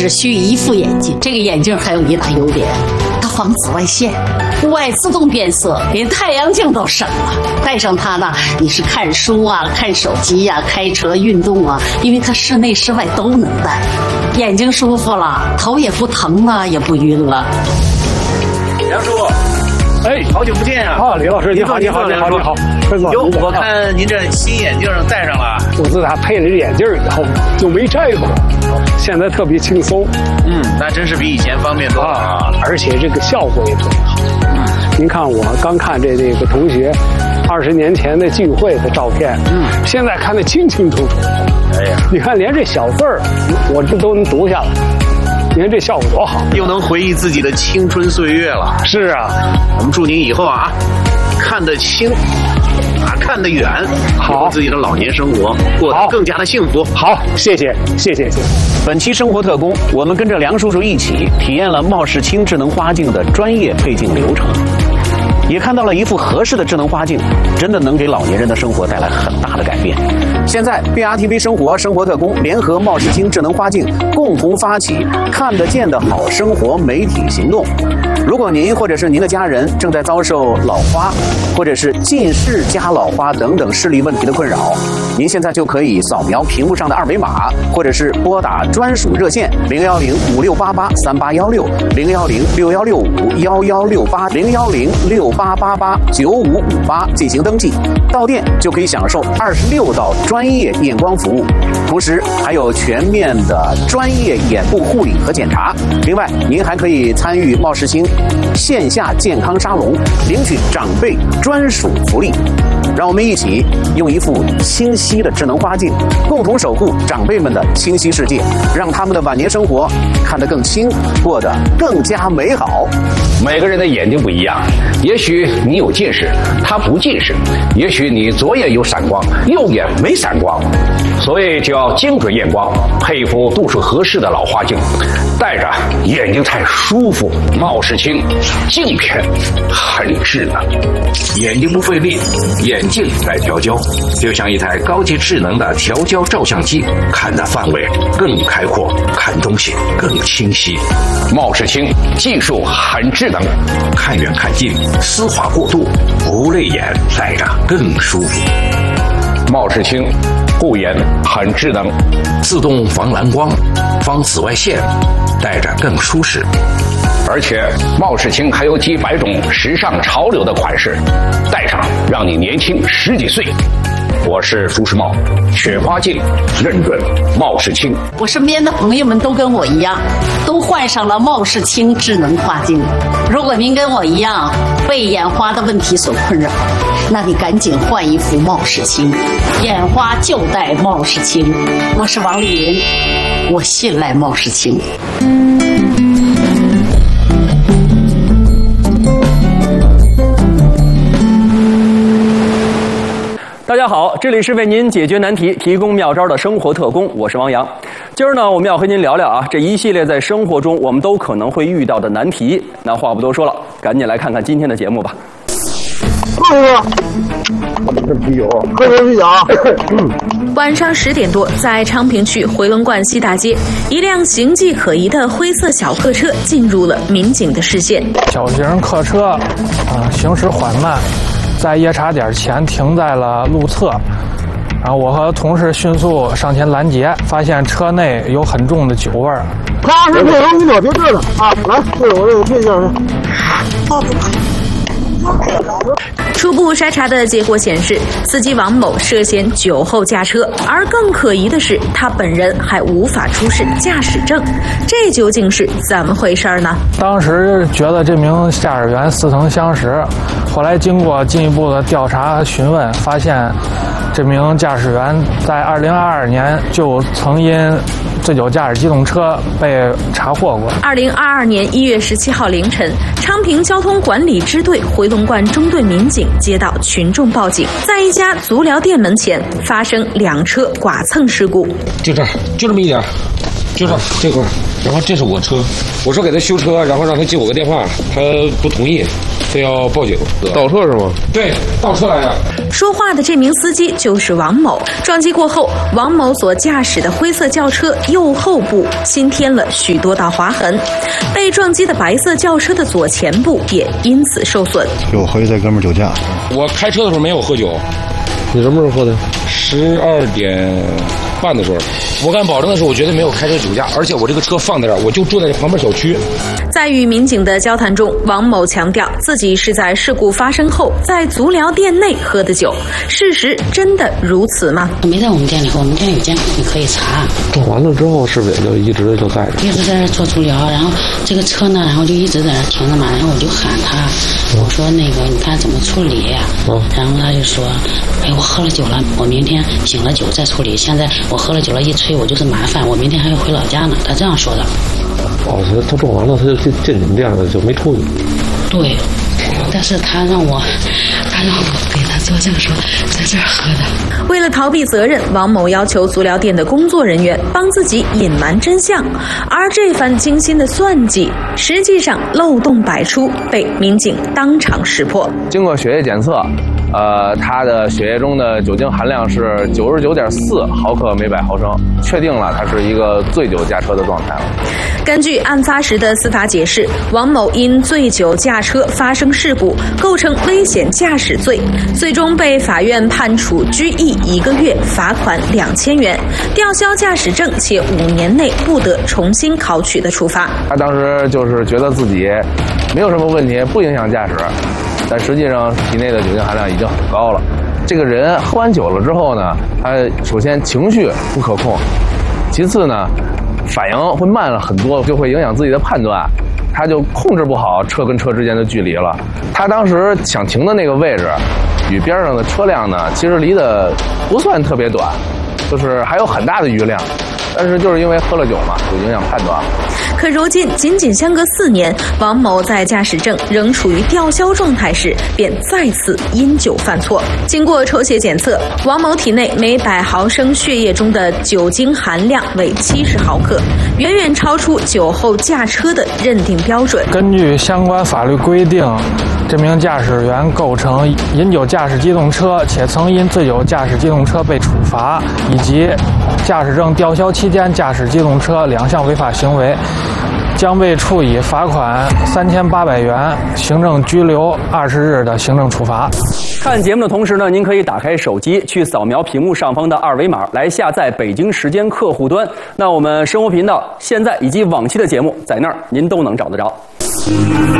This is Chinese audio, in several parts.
只需一副眼镜。这个眼镜还有一大优点，它防紫外线，户外自动变色，连太阳镜都省了。戴上它呢，你是看书啊、看手机啊、开车、运动啊，因为它室内室外都能戴，眼睛舒服了，头也不疼了，也不晕了。 梁叔， 哎， 好久不见啊！ 啊，李老师，你好，你好，你好，你好。 哟，我看您这新眼镜戴上了。 我自打配了这眼镜以后就没摘过，现在特别轻松。 那真是比以前方便多了啊！ 而且这个效果也特别好。您看我刚看这个同学20年前的聚会的照片，现在看得清清楚楚。 哎呀， 你看连这小字儿，我这都能读下来。你看这效果多好， 又能回忆自己的青春岁月了。 是啊， 我们祝您以后啊，看得清，看得远， 好， 自己的老年生活过得更加的幸福。 好，谢谢。 本期生活特工，我们跟着梁叔叔一起体验了茂世清智能花镜的专业配镜流程，也看到了一副合适的智能花镜真的能给老年人的生活带来很大的改变。现在 BRTV 生活特工联合茂世清智能花镜共同发起看得见的好生活媒体行动。如果您或者是您的家人正在遭受老花或者是近视加老花等等视力问题的困扰，您现在就可以扫描屏幕上的二维码，或者是拨打专属热线010-5688-3816，010-6168-1168，010-6888-9558进行登记，到店就可以享受26道专业验光服务，同时还有全面的专业眼部护理和检查。另外，您还可以参与茂世清线下健康沙龙，领取长辈专属福利。让我们一起用一副清晰的智能花镜，共同守护长辈们的清晰世界，让他们的晚年生活看得更清，过得更加美好。 每个人的眼睛不一样，也许你有近视，他不近视；也许你左眼有散光，右眼没散光。所以就要精准验光，配一副度数合适的老花镜，戴着眼睛才舒服。茂世清镜片很智能，眼睛不费力，眼镜来调焦，就像一台高级智能的调焦照相机，看的范围更开阔，看东西更清晰。茂世清技术很智能，看远看近，丝滑过渡，不累眼，戴着更舒服。茂世清护眼很智能，自动防蓝光、防紫外线，戴着更舒适。而且茂世清还有几百种时尚潮流的款式，戴上让你年轻10几岁。我是朱时茂，雪花镜认准茂世清。 我身边的朋友们都跟我一样，都换上了茂世清智能花镜。如果您跟我一样被眼花的问题所困扰，那你赶紧换一副茂世清，眼花就戴茂世清。我是王丽云，我信赖茂世清。 大家好，这里是为您解决难题、提供妙招的生活特工，我是王洋。今儿呢，我们要和您聊聊啊，这一系列在生活中我们都可能会遇到的难题。那话不多说了，赶紧来看看今天的节目吧。 这啤酒， 喝点啤酒。 晚上10点多，在昌平区回龙观西大街，一辆形迹可疑的灰色小客车进入了民警的视线。 小型客车行驶缓慢，在夜叉点前停在了路侧。然后我和同事迅速上前拦截，发现车内有很重的酒味儿。 他是配合5秒就对了啊！来，对我这个配件是。 初步筛查的结果显示，司机王某涉嫌酒后驾车，而更可疑的是，他本人还无法出示驾驶证，这究竟是怎么回事呢？ 当时觉得这名驾驶员似曾相识，后来经过进一步的调查询问，发现这名驾驶员在2022年就曾因醉酒驾驶机动车被查获过。 2022年1月17号凌晨，昌平交通管理支队回龙观中队民警接到群众报警，在一家足疗店门前发生2车剐蹭事故。 就这儿，就这么一点，就这儿这块。 然后这是我车，我说给他修车，然后让他接我个电话，他不同意，非要报警。 倒车是吗？ 对，倒车来的。 说话的这名司机就是王某。撞击过后，王某所驾驶的灰色轿车右后部新添了许多道划痕，被撞击的白色轿车的左前部也因此受损。 有怀疑这哥们酒驾。 我开车的时候没有喝酒。 你什么时候喝的 ？12点半的时候。我敢保证的是，我绝对没有开车酒驾，而且我这个车放在这儿，我就住在旁边小区。 在与民警的交谈中，王某强调自己是在事故发生后在足疗店内喝的酒。事实真的如此吗？ 没在我们店里喝，我们店有监控，你可以查。 撞完了之后，是不是也就一直就在这？ 一直在这做足疗，然后这个车呢，然后就一直在那停着嘛，然后我就喊他，我说那个你看怎么处理？然后他就说，哎，我喝了酒了，我明天醒了酒再处理。现在我喝了酒了，一吹我就是麻烦，我明天还要回老家呢。他这样说的。 哦，他撞完了，他就进你们店了，就没出去。 对，但是他让我给他作证说在这儿喝的。 为了逃避责任，王某要求足疗店的工作人员帮自己隐瞒真相，而这番精心的算计，实际上漏洞百出，被民警当场识破。 经过血液检测，他的血液中的酒精含量是99.4毫克每百毫升，确定了他是一个醉酒驾车的状态了。 根据案发时的司法解释，王某因醉酒驾车发生事故，构成危险驾驶罪，最终被法院判处拘役1个月，罚款2000元，吊销驾驶证，且5年内不得重新考取的处罚。 他当时就是觉得自己没有什么问题，不影响驾驶，但实际上体内的酒精含量已经很高了。这个人喝完酒了之后呢，他首先情绪不可控，其次呢反应会慢了很多，就会影响自己的判断，他就控制不好车跟车之间的距离了。他当时想停的那个位置与边上的车辆呢，其实离得不算特别短，就是还有很大的余量，但是就是因为喝了酒嘛，就影响判断了。 可如今仅仅相隔4年，王某在驾驶证仍处于吊销状态时，便再次因酒犯错。经过抽血检测，王某体内每100毫升血液中的酒精含量为70毫克，远远超出酒后驾车的认定标准。 根据相关法律规定，这名驾驶员构成饮酒驾驶机动车，且曾因醉酒驾驶机动车被处罚，以及驾驶证吊销期间驾驶机动车2项违法行为，将被处以罚款3800元、行政拘留20日的行政处罚。 看节目的同时呢，您可以打开手机去扫描屏幕上方的2维码来下载北京时间客户端。那我们生活频道现在以及往期的节目在那儿您都能找得着。 生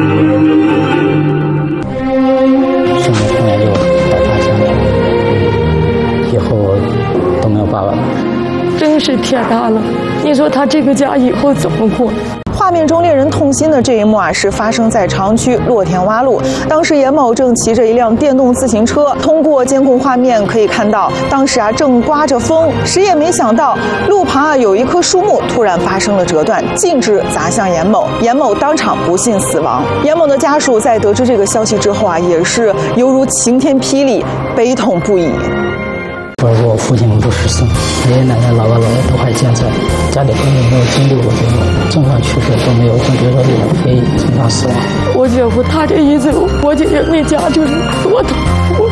活突然就倒塌下来了，以后都没有爸爸了。 真是天大了！你说他这个家以后怎么过？ 画面中令人痛心的这一幕是发生在长区洛田洼路。当时严某正骑着一辆电动自行车，通过监控画面可以看到，当时正刮着风，谁也没想到路旁有一棵树木突然发生了折断，径直砸向严某，严某当场不幸死亡。严某的家属在得知这个消息之后也是犹如晴天霹雳，悲痛不已。 我父亲不识字，爷爷奶奶、姥姥姥爷都还健在，家里根本没有经历过这种正常去世都没有，更别说这种非正常死亡。 我姐夫他这一走，我姐姐那家就是多痛苦。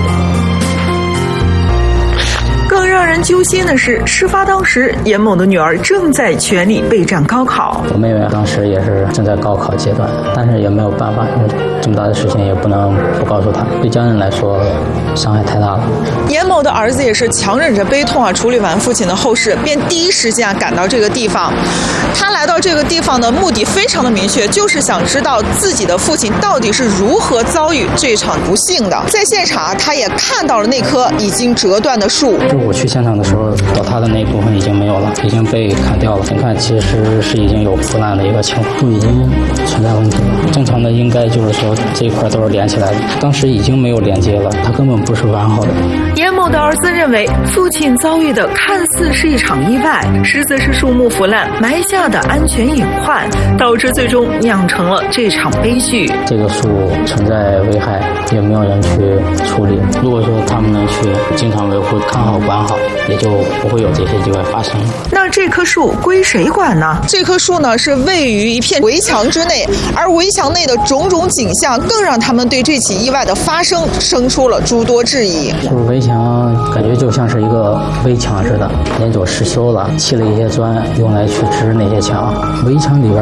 更让人揪心的是，事发当时，严某的女儿正在全力备战高考。 我妹妹当时也是正在高考阶段，但是也没有办法，因为这么大的事情也不能不告诉她。对家人来说，伤害太大了。 严某的儿子也是强忍着悲痛处理完父亲的后事，便第一时间赶到这个地方。他来到这个地方的目的非常的明确，就是想知道自己的父亲到底是如何遭遇这场不幸的。在现场，他也看到了那棵已经折断的树。 我去现场的时候，倒塌的那一部分已经没有了，已经被砍掉了。你看，其实是已经有腐烂的一个情况，树已经存在问题了。正常的应该就是说这一块都是连起来的，当时已经没有连接了，它根本不是完好的。 严某的儿子认为，父亲遭遇的看似是一场意外，实则是树木腐烂埋下的安全隐患，导致最终酿成了这场悲剧。 这个树存在危害，也没有人去处理。如果说他们能去经常维护、看好、管养好，也就不会有这些意外发生。 那这棵树归谁管呢？这棵树呢是位于一片围墙之内，而围墙内的种种景象更让他们对这起意外的发生生出了诸多质疑。 就是围墙感觉就像是一个围墙似的，年久失修了，砌了一些砖用来去支那些墙。围墙里边